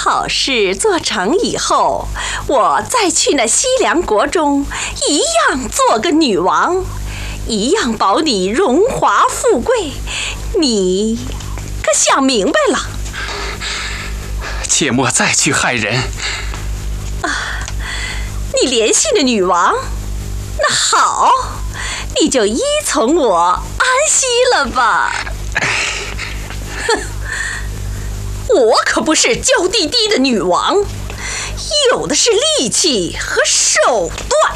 好事做成以后，我再去那西凉国中，一样做个女王，一样保你荣华富贵。你可想明白了？ 切莫再去害人。 你怜惜了女王，那好，你就依从我，安息了吧。哼，我可不是娇滴滴的女王，有的是力气和手段。